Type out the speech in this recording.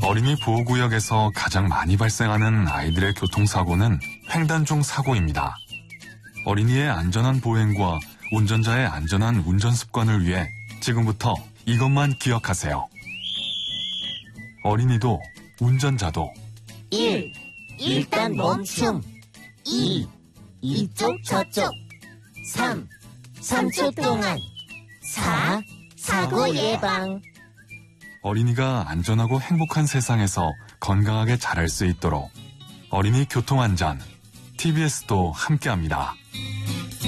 어린이 보호구역에서 가장 많이 발생하는 아이들의 교통사고는 횡단중 사고입니다. 어린이의 안전한 보행과 운전자의 안전한 운전 습관을 위해 지금부터 이것만 기억하세요. 어린이도 운전자도 1. 일단 멈춤. 2. 이쪽 저쪽. 3. 3초 동안. 4. 사고 예방. 어린이가 안전하고 행복한 세상에서 건강하게 자랄 수 있도록 어린이 교통안전 TBS도 함께합니다.